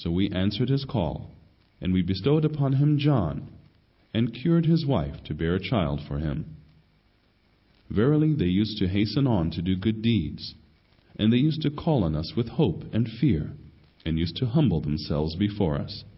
So we answered his call, and we bestowed upon him John, and cured his wife to bear a child for him. Verily, they used to hasten on to do good deeds, and they used to call on us with hope and fear, and used to humble themselves before us.